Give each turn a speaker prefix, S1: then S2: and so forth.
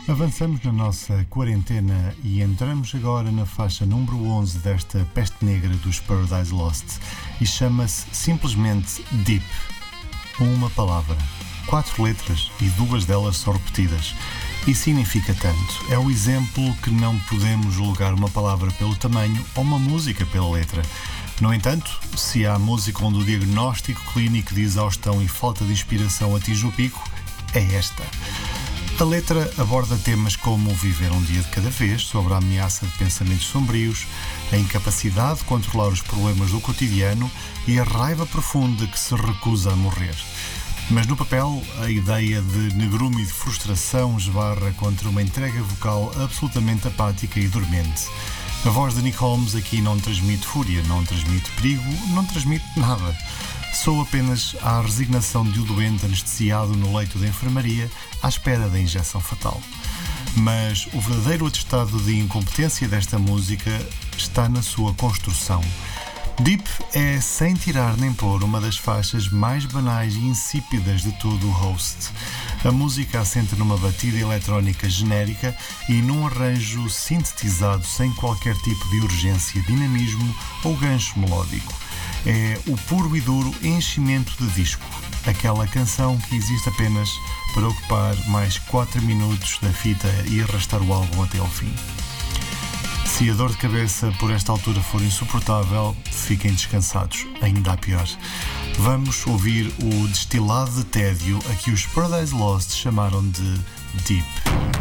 S1: Avançamos na nossa quarentena e entramos agora na faixa número 11 desta peste negra dos Paradise Lost e chama-se simplesmente Deep. Uma palavra, 4 letras e 2 delas são repetidas. E significa tanto. É o exemplo que não podemos julgar uma palavra pelo tamanho ou uma música pela letra. No entanto, se há música onde o diagnóstico clínico de exaustão e falta de inspiração atinge o pico, é esta. A letra aborda temas como viver um dia de cada vez, sobre a ameaça de pensamentos sombrios, a incapacidade de controlar os problemas do cotidiano e a raiva profunda que se recusa a morrer. Mas no papel, a ideia de negrume e de frustração esbarra contra uma entrega vocal absolutamente apática e dormente. A voz de Nick Holmes aqui não transmite fúria, não transmite perigo, não transmite nada. Sou apenas a resignação de um doente anestesiado no leito da enfermaria à espera da injeção fatal. Mas o verdadeiro atestado de incompetência desta música está na sua construção. Deep é, sem tirar nem pôr, uma das faixas mais banais e insípidas de todo o host. A música assenta numa batida eletrónica genérica e num arranjo sintetizado sem qualquer tipo de urgência, dinamismo ou gancho melódico. É o puro e duro enchimento de disco, aquela canção que existe apenas para ocupar mais 4 minutos da fita e arrastar o álbum até ao fim. Se a dor de cabeça por esta altura for insuportável, fiquem descansados, ainda há pior. Vamos ouvir o destilado de tédio a que os Paradise Lost chamaram de Deep.